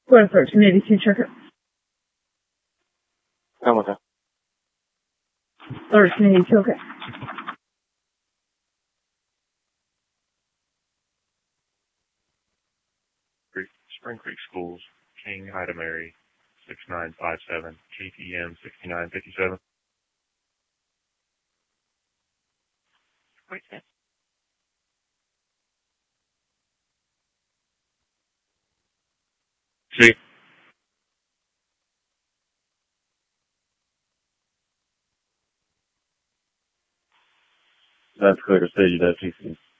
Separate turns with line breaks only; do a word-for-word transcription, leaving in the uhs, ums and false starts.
Go to thirteen eighty-two, check it.
Come with that.
thirteen eighty-two, okay.
Spring Creek Schools, King, Ida Mary, six nine five seven, K T M sixty-nine fifty-seven.
Wait a second.
See?
That's clear to say you that T C.